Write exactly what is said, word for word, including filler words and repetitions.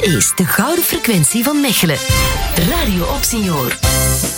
Dit is de gouden frequentie van Mechelen. Radio Opsenior.